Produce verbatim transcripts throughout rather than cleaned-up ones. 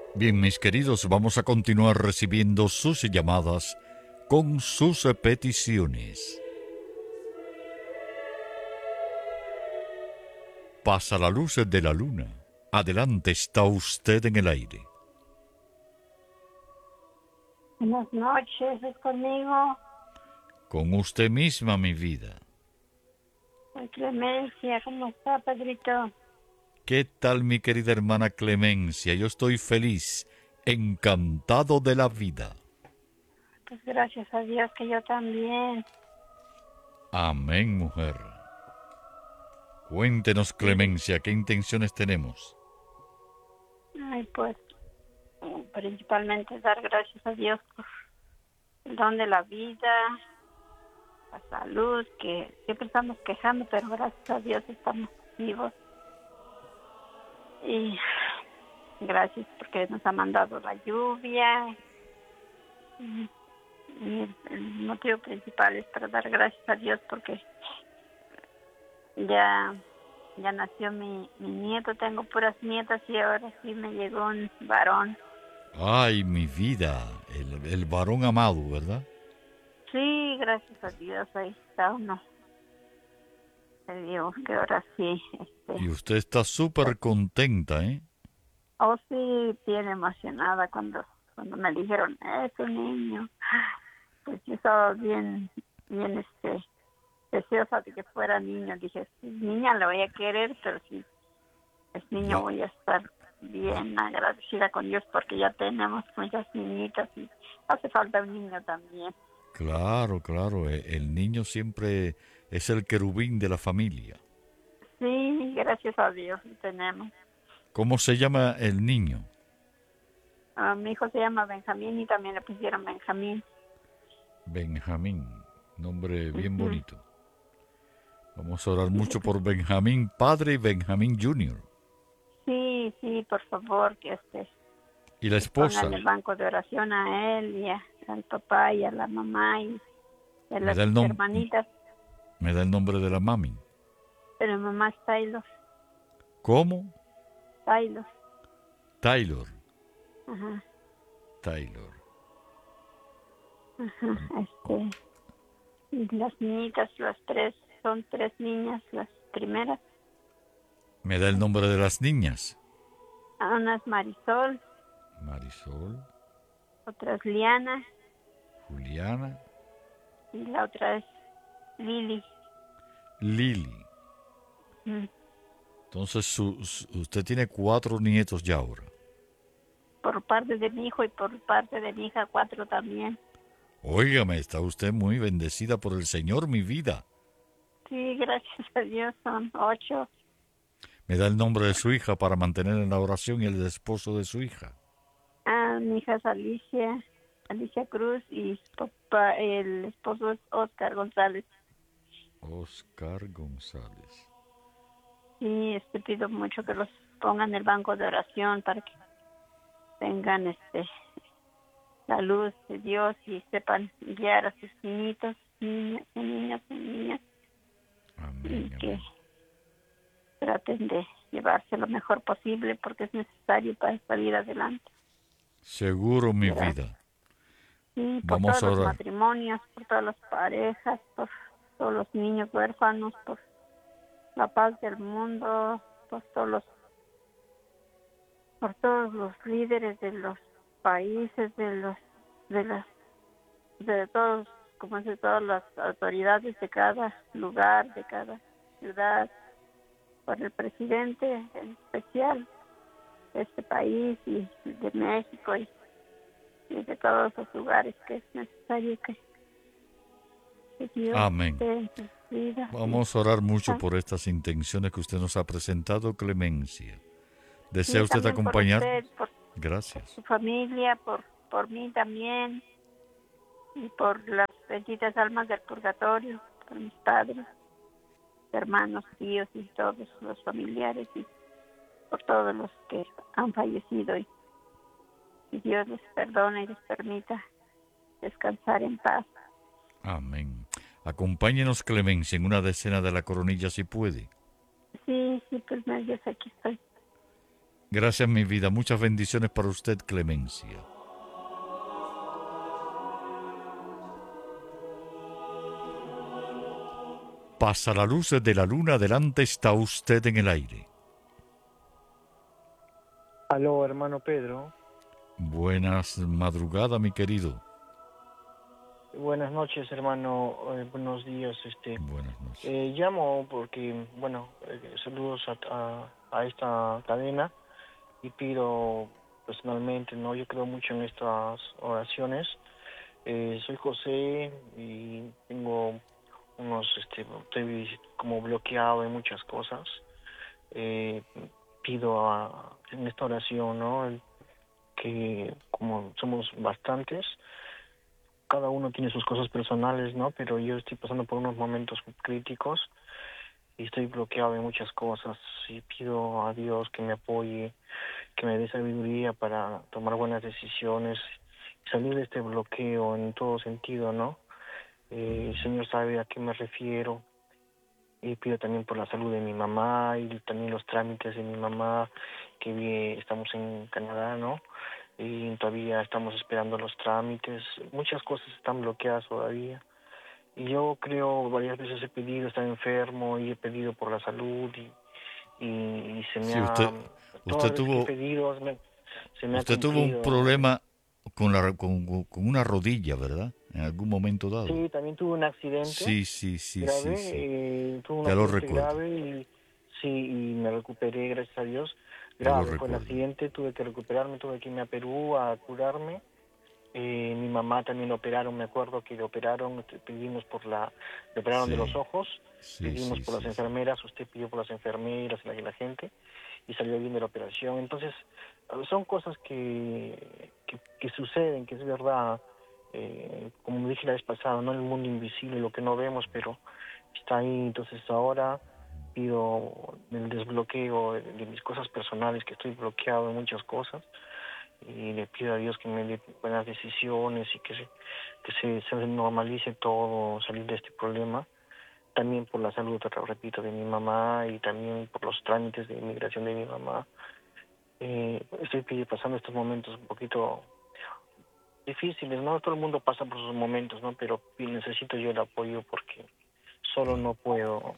Bien, mis queridos, vamos a continuar recibiendo sus llamadas con sus peticiones. Pasa la luz de la luna. Adelante, está usted en el aire. Buenas noches, ¿es conmigo? Con usted misma, mi vida. Soy Clemencia, ¿cómo está, Pedrito? ¿Qué tal, mi querida hermana Clemencia? Yo estoy feliz, encantado de la vida. Pues gracias a Dios que yo también. Amén, mujer. Cuéntenos, Clemencia, ¿qué intenciones tenemos? Ay, pues, principalmente dar gracias a Dios por el don de la vida, la salud, que siempre estamos quejando, pero gracias a Dios estamos vivos. Y gracias porque nos ha mandado la lluvia. Y, y el motivo principal es para dar gracias a Dios porque ya ya nació mi, mi nieto, tengo puras nietas y ahora sí me llegó un varón. Ay, mi vida, el, el varón amado, ¿verdad? Sí, gracias a Dios, ahí está uno. Te digo que ahora sí, este, Y usted está súper contenta, ¿eh? oh sí, bien emocionada cuando cuando me dijeron, es un niño. Pues yo estaba bien, bien, este, deseosa de que fuera niño. Dije, si es niña la voy a querer, pero si es niño Ya, voy a estar bien agradecida con Dios porque ya tenemos muchas niñitas y hace falta un niño también. claro, claro, e- el niño siempre es el querubín de la familia. Sí, gracias a Dios tenemos. ¿Cómo se llama el niño? Ah, mi hijo se llama Benjamín y también le pusieron Benjamín. Benjamín, nombre bien Ujú. bonito. Vamos a orar mucho por Benjamín padre y Benjamín junior Sí, sí, por favor, que este, ¿Y la que pongan esposa? el banco de oración a él y a- al papá y a la mamá y a Me las da el, nom- hermanitas. me da el nombre de la mami. Pero mi mamá es Taylor, ¿Cómo? Taylor. Taylor. Ajá, Taylor. ajá, este, y las niñitas, las tres, son tres niñas, las primeras. Me da el nombre de las niñas. Una es Marisol, Marisol, otra es Liana Juliana, y la otra es Lili. Lili. Mm. Entonces su- su- usted tiene cuatro nietos ya ahora. Por parte de mi hijo y por parte de mi hija, cuatro también. Óigame, está usted muy bendecida por el Señor, mi vida. Sí, gracias a Dios son ocho. Me da el nombre de su hija para mantener en la oración y el esposo de su hija. Ah, mi hija es Alicia, Alicia Cruz y su papá, el esposo es Oscar González. Oscar González. Sí, este, pido mucho que los pongan en el banco de oración para que tengan este la luz de Dios y sepan guiar a sus niñitos, niñas y niños y niñas y Amén, que amén. traten de llevarse lo mejor posible porque es necesario para salir adelante. Seguro, mi Gracias. vida. Sí, por Vamos todos a los orar. matrimonios, por todas las parejas, por todos los niños huérfanos, por la paz del mundo, por todos los, por todos los líderes de los países, de los, de las, de todos, como es de todas las autoridades de cada lugar, de cada ciudad, por el presidente en especial de este país y de México y, y de todos los lugares que es necesario que, que Dios Amén. esté en sus vidas. Y, Vamos a orar mucho ah, por estas intenciones que usted nos ha presentado, Clemencia. ¿Desea y usted también por usted, acompañarnos? por, por Gracias. su familia, por, por mí también, y por las benditas almas del purgatorio, por mis padres, hermanos, tíos y todos los familiares, y por todos los que han fallecido, y, y Dios les perdone y les permita descansar en paz. Amén. Acompáñenos, Clemencia, en una decena de la coronilla si puede. Sí, sí, pues no, Dios, aquí estoy. Gracias, mi vida. Muchas bendiciones para usted, Clemencia. Pasa la luz de la luna, adelante está usted en el aire. Aló, hermano Pedro. Buenas madrugadas, mi querido. Buenas noches, hermano. Eh, buenos días. Este, Buenas noches. eh, llamo porque, bueno, eh, saludos a, a, a esta cadena y pido personalmente, ¿no? Yo creo mucho en estas oraciones. Eh, soy José y tengo unos, este, estoy como bloqueado en muchas cosas. Eh, pido a, en esta oración, ¿no? El- que como somos bastantes, cada uno tiene sus cosas personales, ¿no? Pero yo estoy pasando por unos momentos críticos y estoy bloqueado en muchas cosas y pido a Dios que me apoye, que me dé sabiduría para tomar buenas decisiones y salir de este bloqueo en todo sentido, ¿no? Eh, el Señor sabe a qué me refiero y pido también por la salud de mi mamá y también los trámites de mi mamá, que vi- estamos en Canadá, ¿no? Y todavía estamos esperando los trámites. Muchas cosas están bloqueadas todavía. Y yo creo, varias veces he pedido, estar enfermo y he pedido por la salud y, y, y se me Sí, ha, usted, todas usted las veces que he tuvo, pedido me- se me ha usted tuvo un cumplido, ¿no? problema con la, con, con una rodilla, ¿verdad? En algún momento dado. Sí, también tuve un accidente Sí, sí, sí, sí, grave, sí. eh, tuve un Ya lo accidente recuerdo. grave y sí, y me recuperé, gracias a Dios. Ya lo Grave fue el recuerdo. accidente, tuve que recuperarme, tuve que irme a Perú a curarme. Eh, mi mamá también la operaron, me acuerdo que le operaron, este, pedimos por la, le operaron de los Sí, ojos, sí, pedimos sí, por las sí, sí. enfermeras, usted pidió por las enfermeras y la, y la gente, y salió bien de la operación. Entonces, eh, son cosas que, que, que suceden, que es verdad, eh, como dije la vez pasada, no el mundo invisible, lo que no vemos, pero está ahí. Entonces ahora pido el desbloqueo de, de mis cosas personales, que estoy bloqueado en muchas cosas, y le pido a Dios que me dé buenas decisiones y que se, que se, se normalice todo, salir de este problema. También por la salud, te lo repito, de mi mamá y también por los trámites de inmigración de mi mamá. Eh, estoy pi- pasando estos momentos un poquito difíciles, ¿no? Todo el mundo pasa por sus momentos, ¿no? Pero pi- necesito yo el apoyo porque solo Claro, no puedo,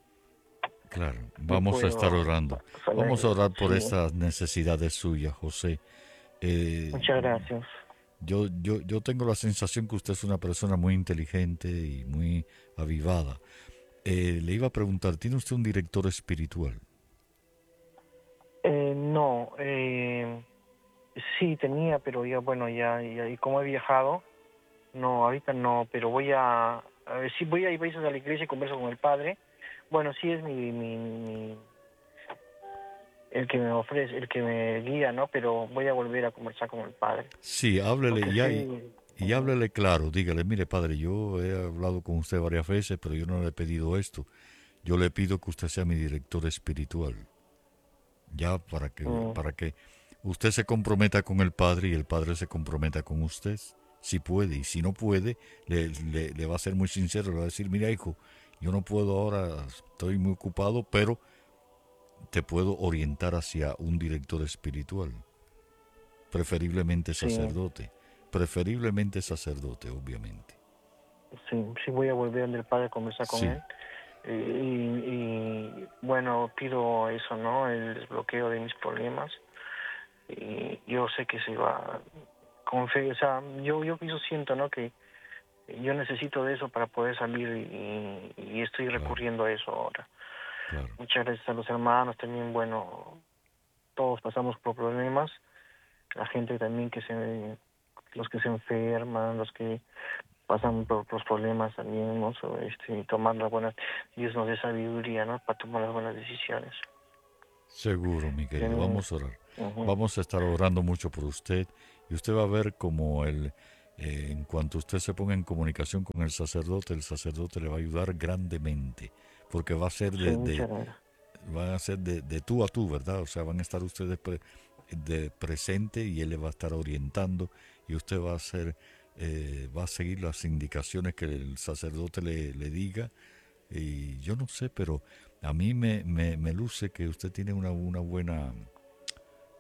claro. no Vamos a estar puedo orando. Vamos a salir. orar por Sí, estas necesidades suyas, José. Eh, muchas gracias. yo, yo, yo tengo la sensación que usted es una persona muy inteligente y muy avivada. Eh, le iba a preguntar, ¿tiene usted un director espiritual? Eh, no, eh, sí tenía, pero ya, bueno, ya, ya, y como he viajado, no, ahorita no, pero voy a, a ver, sí voy a ir a veces a la iglesia y converso con el padre. Bueno, sí es mi, mi, mi- el que me ofrece, el que me guía, ¿no? Pero voy a volver a conversar con el padre, Sí, háblele porque y, y, sí, y ujú, háblele claro. Dígale, mire, padre, yo he hablado con usted varias veces, pero yo no le he pedido esto. Yo le pido que usted sea mi director espiritual. Ya para que, mm, para que usted se comprometa con el Padre y el Padre se comprometa con usted, si puede. Y si no puede, le, le, le va a ser muy sincero, le va a decir, mira hijo, yo no puedo ahora, estoy muy ocupado, pero te puedo orientar hacia un director espiritual, preferiblemente sí, sacerdote, preferiblemente sacerdote, obviamente. sí, sí voy a volver donde el padre a conversar con Sí, él. Eh, Y, y bueno, pido eso, ¿no? El desbloqueo de mis problemas. Y yo sé que se va con fe, o sea, yo, yo, yo siento, ¿no? Que yo necesito de eso para poder salir y, y estoy claro, recurriendo a eso ahora. claro. Muchas gracias a los hermanos también, bueno, todos pasamos por problemas, la gente también que se, los que se enferman, los que pasan por los problemas también, ¿no? So, este, tomar las buenas, Dios nos dé sabiduría, ¿no? Para tomar las buenas decisiones. Seguro, mi Y querido, también, vamos a orar. ujú, Vamos a estar orando mucho por usted y usted va a ver como el, eh, en cuanto usted se ponga en comunicación con el sacerdote, el sacerdote le va a ayudar grandemente, porque va a ser sí, de, de muchas gracias. van a ser de, de tú a tú, ¿verdad? O sea, van a estar ustedes pre- de presente y él le va a estar orientando y usted va a hacer, eh, va a seguir las indicaciones que el sacerdote le, le diga. Y yo no sé, pero a mí me, me, me luce que usted tiene una, una buena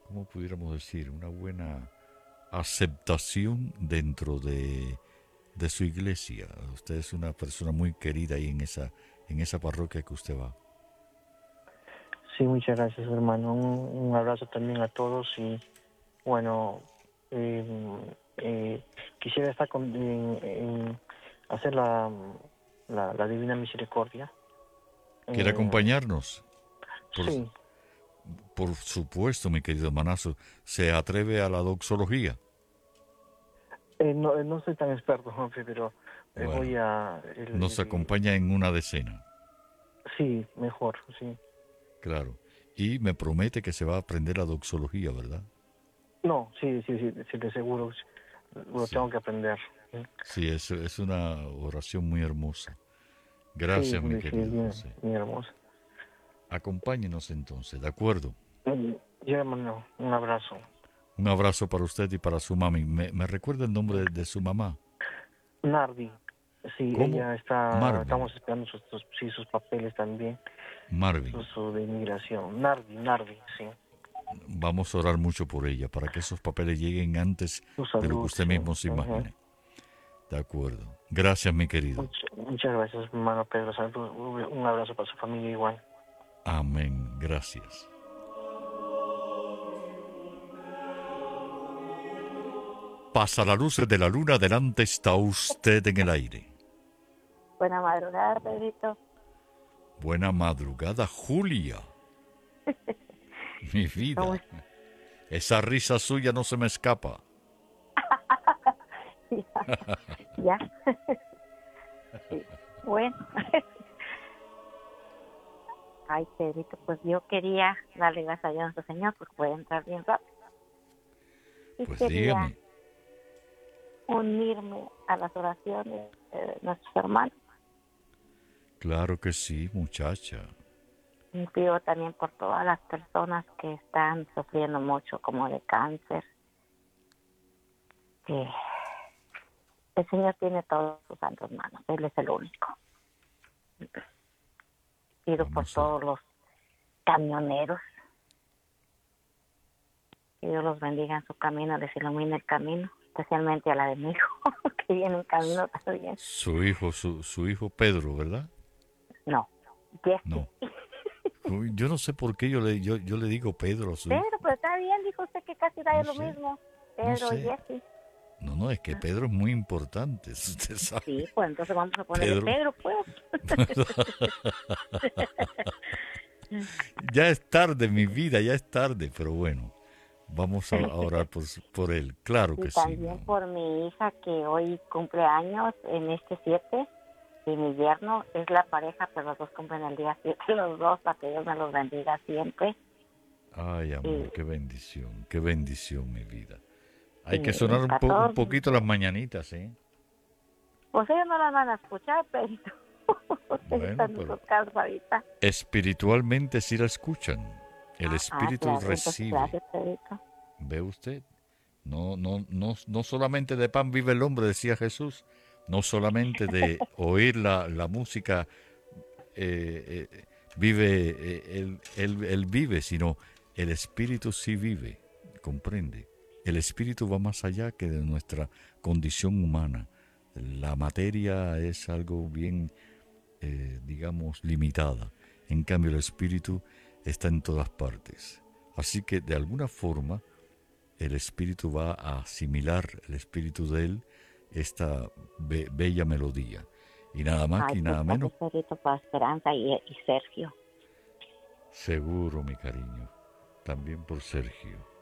¿cómo pudiéramos decir? Una buena aceptación dentro de, de su iglesia. Usted es una persona muy querida ahí en esa, en esa parroquia que usted va. Sí, muchas gracias, hermano. Un, un abrazo también a todos y, bueno, eh, eh, quisiera estar con, en, en hacer la, la, la Divina Misericordia. ¿Quiere Eh, acompañarnos? Por, sí, por supuesto, mi querido hermanazo. ¿Se atreve a la doxología? eh, no, no soy tan experto, Juanfe, pero eh, Bueno, voy a... el- nos el- acompaña en una decena, sí, mejor, sí. claro. Y me promete que se va a aprender la doxología, ¿verdad? No, sí, sí, sí, sí, de seguro lo Sí. tengo que aprender. Sí, es, es una oración muy hermosa. Sí, Gracias, mi sí, sí, querido bien, José. bien hermoso. Acompáñenos entonces, ¿de acuerdo? Mm, Ya, hermano, un abrazo. Un abrazo para usted y para su mami. ¿Me, me recuerda el nombre de, de su mamá? Nardi, sí, ¿Cómo? ella está, Marvin. estamos esperando sus, sus, sí, sus papeles también, su, Marvin. su de inmigración. Nardi, Nardi, sí, Vamos a orar mucho por ella, para que esos papeles lleguen antes su de lo que salud, usted sí. mismo se Ujú. imagine. De acuerdo. Gracias, mi querido. Much- muchas gracias, hermano Pedro. Salud, un abrazo para su familia igual. Amén. Gracias. Pasa la luz de la luna, delante está usted en el aire. Buena madrugada, Pedrito. Buena madrugada, Julia. Mi ¿Cómo vida. es? Esa risa suya no se me escapa. Ya. Sí. Bueno. Ay, Pedrito, pues yo quería darle gracias a Dios a nuestro Señor porque puede entrar bien rápido. Y Pues quería dígame. unirme a las oraciones de nuestros hermanos. Claro que sí, muchacha. Y pido también por todas las personas que están sufriendo mucho, como de cáncer. Que el Señor tiene todas sus santas manos. Él es el único. Pido por Vamos a- todos los camioneros. Que Dios los bendiga en su camino, les ilumine el camino, especialmente a la de mi hijo, que viene en camino también. Su hijo, su, su hijo Pedro, ¿verdad? No, Jesse. No. Uy, yo no sé por qué yo le, yo, yo le digo Pedro a su hijo. Pedro, pero está bien, dijo usted que casi da No lo sé, mismo. no Pedro y sé. Jesse. No, no, es que Pedro es muy importante, usted sabe. Sí, pues entonces vamos a ponerle Pedro. Pedro, pues. Ya es tarde, mi vida, ya es tarde, pero bueno, vamos a, a orar por, su- por él. Claro Y que sí. también mi por mi hija que hoy cumple años en este siete. Y mi yerno es la pareja, pero los dos cumplen el día siete, los dos, para que Dios me los bendiga siempre. Ay, amor, qué bendición, qué bendición, mi vida. Hay Sí, que sonar un, po- un catorce. poquito las mañanitas, ¿eh? Pues ellos no las van a escuchar, pero Bueno, están en pero sus casas ahorita. espiritualmente sí la escuchan. El Ah, espíritu claro, entonces, recibe. gracias, Pedrito. ¿Ve usted? No, no, no, no solamente de pan vive el hombre, decía Jesús. No solamente de oír la, la música eh, eh, vive, eh, él, él- él vive, sino el espíritu sí vive, comprende. El espíritu va más allá que de nuestra condición humana. La materia es algo bien, eh, digamos, limitada. En cambio, el espíritu está en todas partes. Así que, de alguna forma, el espíritu va a asimilar, el espíritu de él, esta be- bella melodía. Y nada más Ay, y pues nada menos, gracias, Pedrito, para Esperanza y, y Sergio. seguro, mi cariño, también por Sergio.